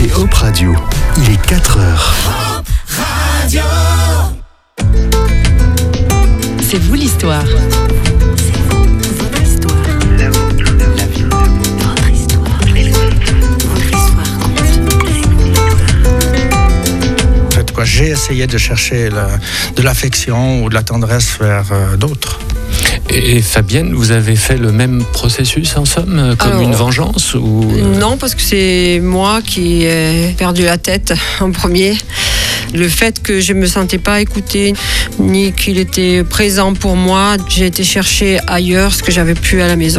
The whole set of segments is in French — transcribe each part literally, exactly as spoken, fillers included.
écoutez Hop Radio. Il est quatre heures. Hop Radio. C'est vous l'histoire. C'est vous, votre histoire. La vôtre, la vie. Votre histoire. Votre histoire. En fait, quoi, j'ai essayé de chercher la, de l'affection ou de la tendresse vers euh, d'autres. Et Fabienne, vous avez fait le même processus en somme, comme Alors, une vengeance ou... Non, parce que c'est moi qui ai perdu la tête en premier. Le fait que je ne me sentais pas écoutée, ni qu'il était présent pour moi, j'ai été chercher ailleurs ce que j'avais plus à la maison.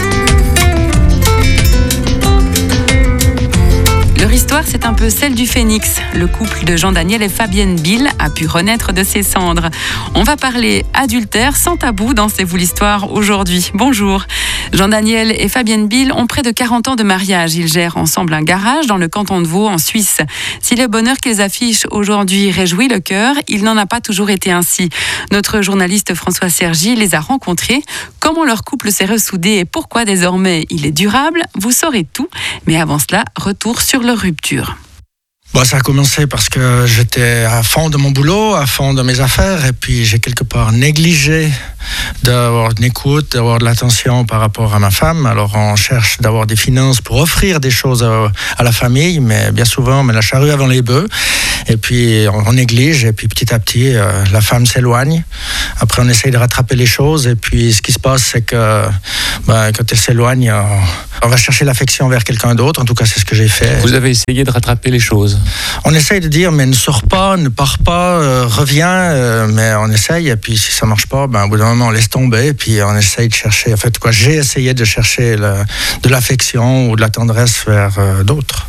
Leur histoire, c'est un peu celle du phénix. Le couple de Jean-Daniel et Fabienne Bill a pu renaître de ses cendres. On va parler adultère sans tabou dans C'est vous l'histoire aujourd'hui. Bonjour. Jean-Daniel et Fabienne Bill ont près de quarante ans de mariage. Ils gèrent ensemble un garage dans le canton de Vaud, en Suisse. Si le bonheur qu'ils affichent aujourd'hui réjouit le cœur, il n'en a pas toujours été ainsi. Notre journaliste François Sergi les a rencontrés. Comment leur couple s'est ressoudé et pourquoi désormais il est durable, vous saurez tout. Mais avant cela, retour sur leur rupture. Bon, ça a commencé parce que j'étais à fond de mon boulot, à fond de mes affaires, et puis j'ai quelque part négligé d'avoir une écoute, d'avoir de l'attention par rapport à ma femme. Alors on cherche d'avoir des finances pour offrir des choses à, à la famille, mais bien souvent on met la charrue avant les bœufs, et puis on, on néglige, et puis petit à petit euh, la femme s'éloigne. Après on essaye de rattraper les choses, et puis ce qui se passe c'est que ben, quand elle s'éloigne, on, on va chercher l'affection vers quelqu'un d'autre. En tout cas c'est ce que j'ai fait. Vous avez essayé de rattraper les choses? On essaye de dire, mais ne sors pas, ne pars pas, euh, reviens, euh, mais on essaye, et puis si ça marche pas, ben, au bout d'un moment, on laisse tomber, et puis on essaye de chercher, en fait, quoi, j'ai essayé de chercher le, de l'affection ou de la tendresse vers euh, d'autres.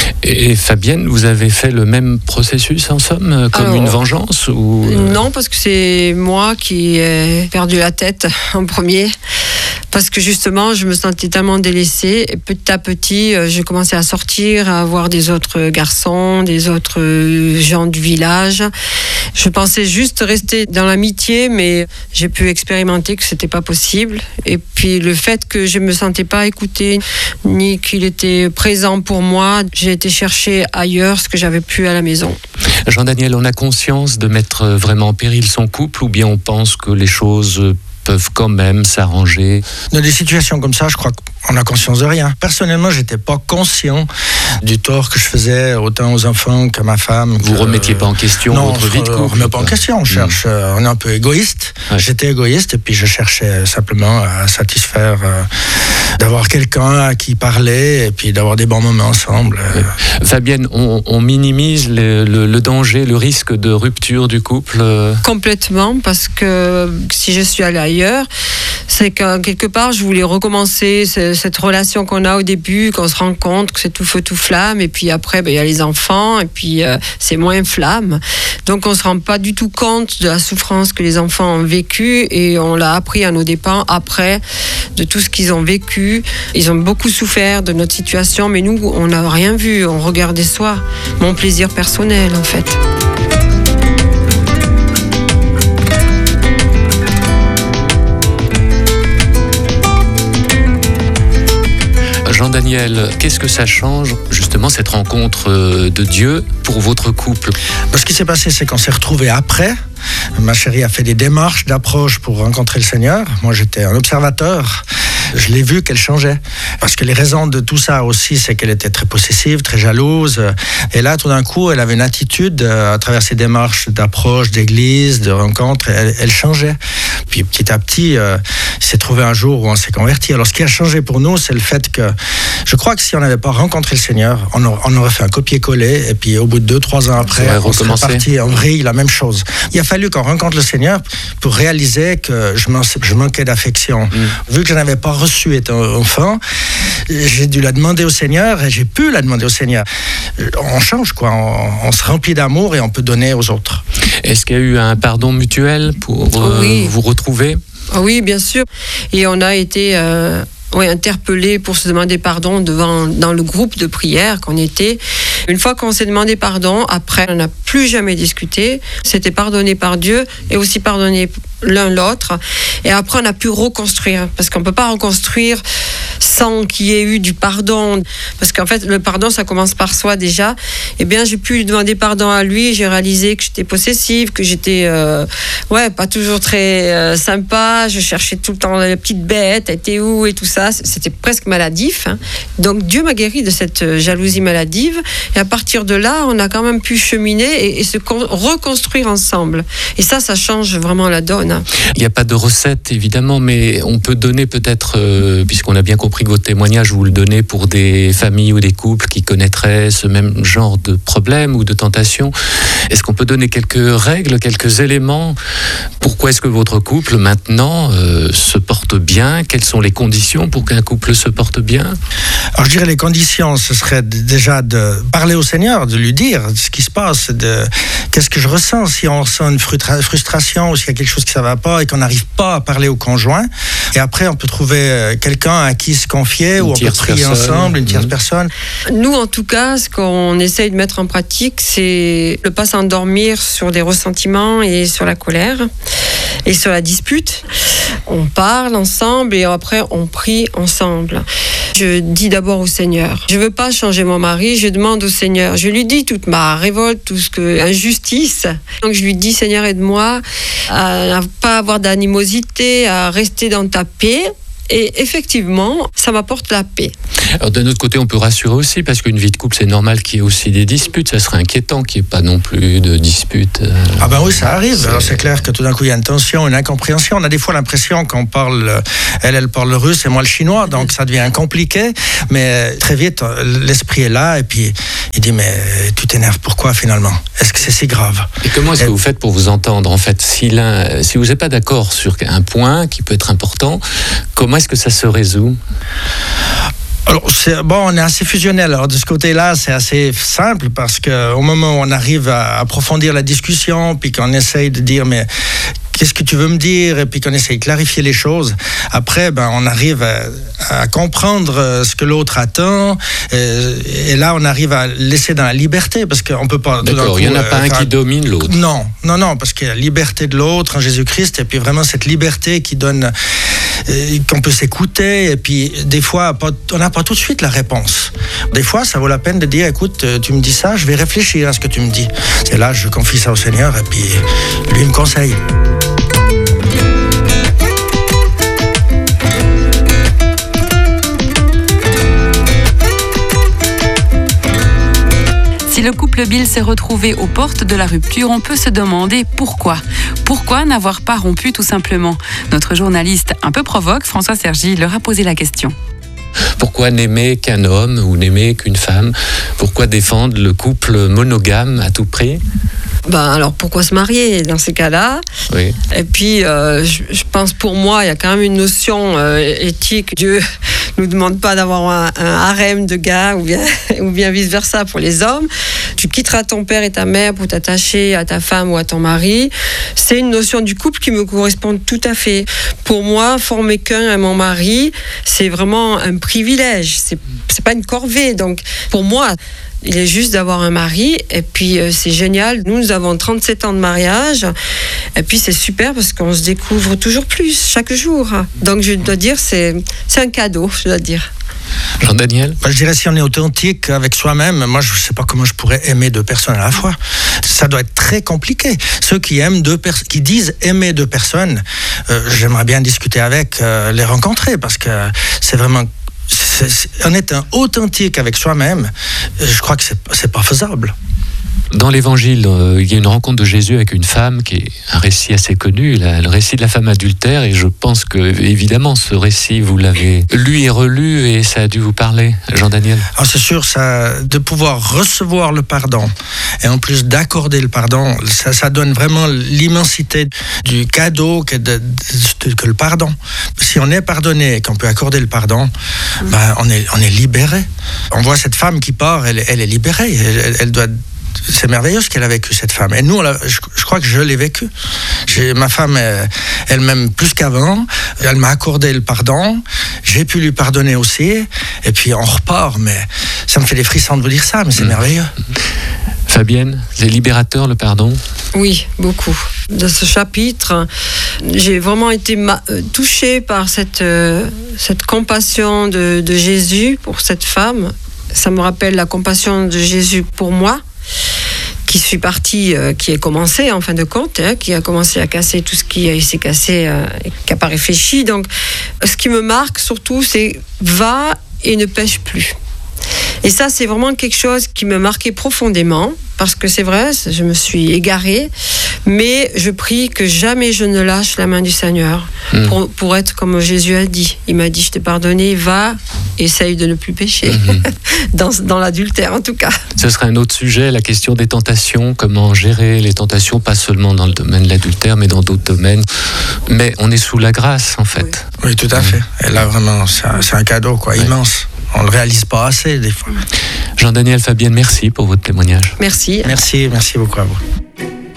Et Fabienne, vous avez fait le même processus en somme, comme Alors, une vengeance ou... Non, parce que c'est moi qui ai perdu la tête en premier. Parce que justement, je me sentais tellement délaissée. Et petit à petit, j'ai commencé à sortir, à voir des autres garçons, des autres gens du village. Je pensais juste rester dans l'amitié, mais j'ai pu expérimenter que c'était pas possible. Et puis le fait que je me sentais pas écoutée, ni qu'il était présent pour moi, j'ai été chercher ailleurs ce que j'avais plus à la maison. Jean-Daniel, on a conscience de mettre vraiment en péril son couple, ou bien on pense que les choses peuvent quand même s'arranger? Dans des situations comme ça, je crois qu'on n'a conscience de rien. Personnellement, j'étais pas conscient du tort que je faisais autant aux enfants qu'à ma femme. Vous que... remettiez pas en question non, votre vie de couple? Non, on remet pas en question. On cherche, mmh. euh, on est un peu égoïste. Ouais. J'étais égoïste, et puis je cherchais simplement à satisfaire, euh, d'avoir quelqu'un à qui parler, et puis d'avoir des bons moments ensemble. Euh. Fabienne, on, on minimise le, le, le danger, le risque de rupture du couple? Complètement, parce que si je suis allée ailleurs, c'est que quelque part je voulais recommencer cette relation qu'on a au début, qu'on se rend compte que c'est tout feu tout flamme, et puis après ben, il y a les enfants, et puis euh, c'est moins flamme, donc on se rend pas du tout compte de la souffrance que les enfants ont vécue, et on l'a appris à nos dépens après, de tout ce qu'ils ont vécu. Ils ont beaucoup souffert de notre situation, mais nous on n'a rien vu, on regardait soi, mon plaisir personnel en fait. Jean-Daniel, qu'est-ce que ça change, justement, cette rencontre de Dieu pour votre couple? Ce qui s'est passé, c'est qu'on s'est retrouvés après. Ma chérie a fait des démarches d'approche pour rencontrer le Seigneur. Moi, j'étais un observateur. Je l'ai vu qu'elle changeait. Parce que les raisons de tout ça aussi, c'est qu'elle était très possessive, très jalouse. Et là, tout d'un coup, elle avait une attitude, à travers ses démarches d'approche, d'église, de rencontre, elle, elle changeait. Puis petit à petit, euh, il s'est trouvé un jour où on s'est converti. Alors, ce qui a changé pour nous, c'est le fait que je crois que si on n'avait pas rencontré le Seigneur, on aurait, on aurait fait un copier-coller. Et puis, au bout de deux, trois ans après, on serait parti en vrille, la même chose. Il a fallu qu'on rencontre le Seigneur pour réaliser que je, je manquais d'affection. Mmh. Vu que je n'avais pas reçu étant enfant, j'ai dû la demander au Seigneur, et j'ai pu la demander au Seigneur. On change, quoi. On, on se remplit d'amour et on peut donner aux autres. Est-ce qu'il y a eu un pardon mutuel pour euh, oui. vous retrouver? Oui, bien sûr. Et on a été... Euh Oui, interpellé pour se demander pardon devant, dans le groupe de prière qu'on était. Une fois qu'on s'est demandé pardon, après, on n'a plus jamais discuté. C'était pardonné par Dieu et aussi pardonné l'un l'autre. Et après, on a pu reconstruire. Parce qu'on ne peut pas reconstruire sans qu'il y ait eu du pardon. Parce qu'en fait, le pardon, ça commence par soi déjà. Eh bien, j'ai pu lui demander pardon à lui. J'ai réalisé que j'étais possessive, que j'étais euh, ouais, pas toujours très euh, sympa. Je cherchais tout le temps la petite bête, elle était où et tout ça. C'était presque maladif. Hein. Donc, Dieu m'a guéri de cette jalousie maladive. Et à partir de là, on a quand même pu cheminer et, et se con- reconstruire ensemble. Et ça, ça change vraiment la donne. Il n'y a pas de recette, évidemment, mais on peut donner peut-être, euh, puisqu'on a bien compris que votre témoignage, vous le donnez pour des familles ou des couples qui connaîtraient ce même genre de problème ou de tentation. Est-ce qu'on peut donner quelques règles, quelques éléments? Pourquoi est-ce que votre couple, maintenant, euh, se porte bien? Quelles sont les conditions pour qu'un couple se porte bien? Alors je dirais les conditions, ce serait de, déjà de parler au Seigneur, de lui dire ce qui se passe, de qu'est-ce que je ressens, si on ressent une frustra- frustration ou s'il y a quelque chose qui ne va pas et qu'on n'arrive pas à parler au conjoint. Et après, on peut trouver quelqu'un à qui se confier une ou on peut prier personne. ensemble, une tierce Mmh. personne. Nous, en tout cas, ce qu'on essaye de mettre en pratique, c'est ne pas s'endormir sur des ressentiments et sur la colère et sur la dispute. On parle ensemble et après, on prie ensemble. Je dis d'abord au Seigneur, je veux pas changer mon mari, je demande au Seigneur. Je lui dis toute ma révolte, tout ce que injustice. Donc je lui dis, Seigneur, aide-moi à ne pas avoir d'animosité, à rester dans ta paix. Et effectivement, ça m'apporte la paix. Alors d'un autre côté, on peut rassurer aussi, parce qu'une vie de couple, c'est normal qu'il y ait aussi des disputes. Ça serait inquiétant qu'il n'y ait pas non plus de disputes. Euh, Ah ben oui, ça arrive. c'est... Alors c'est clair que tout d'un coup, il y a une tension, une incompréhension. On a des fois l'impression qu'on parle, elle, elle parle le russe et moi le chinois, donc ça devient compliqué. Mais très vite, l'esprit est là et puis il dit, mais tu t'énerves pourquoi finalement? Est-ce que c'est si grave? Et comment est-ce et... que vous faites pour vous entendre? En fait, si, l'un, si vous n'êtes pas d'accord sur un point qui peut être important, comment est-ce que ça se résout? Alors, c'est, bon, on est assez fusionnel. Alors, de ce côté-là, c'est assez simple parce qu'au moment où on arrive à approfondir la discussion, puis qu'on essaye de dire, mais qu'est-ce que tu veux me dire? Et puis qu'on essaye de clarifier les choses. Après, ben, on arrive à, à comprendre ce que l'autre attend. Et, et là, on arrive à laisser dans la liberté parce qu'on peut pas. D'accord, il n'y en a pas euh, un qui domine l'autre. Non, non, non, parce qu'il y a la liberté de l'autre en Jésus-Christ et puis vraiment cette liberté qui donne. Qu'on peut s'écouter et puis des fois on n'a pas tout de suite la réponse. Des fois ça vaut la peine de dire écoute, tu me dis ça, je vais réfléchir à ce que tu me dis. Et là je confie ça au Seigneur et puis lui me conseille. Si le couple Bill s'est retrouvé aux portes de la rupture, on peut se demander pourquoi. Pourquoi n'avoir pas rompu tout simplement? Notre journaliste un peu provoque, François Sergi, leur a posé la question. Pourquoi n'aimer qu'un homme ou n'aimer qu'une femme? Pourquoi défendre le couple monogame à tout prix? Ben alors pourquoi se marier dans ces cas-là? Oui. Et puis euh, je, je pense pour moi il y a quand même une notion euh, éthique. Dieu nous demande pas d'avoir un, un harem de gars ou bien ou bien vice versa pour les hommes. Tu quitteras ton père et ta mère pour t'attacher à ta femme ou à ton mari. C'est une notion du couple qui me correspond tout à fait. Pour moi, former qu'un à mon mari, c'est vraiment un privilège. C'est c'est pas une corvée. Donc pour moi, il est juste d'avoir un mari et puis euh, c'est génial. Nous, nous avons trente-sept ans de mariage et puis c'est super parce qu'on se découvre toujours plus chaque jour. Donc je dois dire, c'est, c'est un cadeau, je dois dire. Jean-Daniel? Je dirais si on est authentique avec soi-même, moi je ne sais pas comment je pourrais aimer deux personnes à la fois. Ça doit être très compliqué. Ceux qui aiment deux pers- qui disent aimer deux personnes, euh, j'aimerais bien discuter avec, euh, les rencontrer parce que c'est vraiment... C'est, c'est, en étant authentique avec soi-même, je crois que c'est, c'est pas faisable. Dans l'Évangile, euh, il y a une rencontre de Jésus avec une femme qui est un récit assez connu, la, le récit de la femme adultère, et je pense que, évidemment, ce récit, vous l'avez lu et relu, et ça a dû vous parler, Jean-Daniel. Alors c'est sûr, ça, de pouvoir recevoir le pardon, et en plus d'accorder le pardon, ça, ça donne vraiment l'immensité du cadeau que, de, de, que le pardon. Si on est pardonné et qu'on peut accorder le pardon, mmh. ben, on est, on est libéré. On voit cette femme qui part, elle, elle est libérée, elle, elle doit... C'est merveilleux ce qu'elle a vécu, cette femme. Et nous, on je, je crois que je l'ai vécu. J'ai, ma femme, elle, elle m'aime plus qu'avant. Elle m'a accordé le pardon. J'ai pu lui pardonner aussi. Et puis, on repart. Mais ça me fait des frissons de vous dire ça, mais c'est mmh. merveilleux. Fabienne, c'est libérateur, le pardon? Oui, beaucoup. Dans ce chapitre, J'ai vraiment été ma- touchée par cette, euh, cette compassion de, de Jésus pour cette femme. Ça me rappelle la compassion de Jésus pour moi, qui suis partie, euh, qui est commencé en fin de compte, hein, qui a commencé à casser tout ce qui s'est cassé, euh, et qui n'a pas réfléchi. Donc, ce qui me marque surtout, c'est va et ne pêche plus. Et ça, c'est vraiment quelque chose qui me marquait profondément, parce que c'est vrai, je me suis égarée, mais je prie que jamais je ne lâche la main du Seigneur, mmh. pour, pour être comme Jésus a dit. Il m'a dit, je t'ai pardonné, va, essaye de ne plus pécher, mmh. dans, dans l'adultère en tout cas. Ce serait un autre sujet, la question des tentations, comment gérer les tentations, pas seulement dans le domaine de l'adultère, mais dans d'autres domaines. Mais on est sous la grâce, en fait. Oui, oui tout à fait. Et là, vraiment, c'est un, c'est un cadeau, quoi, ouais. immense. On ne le réalise pas assez, des fois. Jean-Daniel, Fabienne, merci pour votre témoignage. Merci. Merci, merci beaucoup à vous.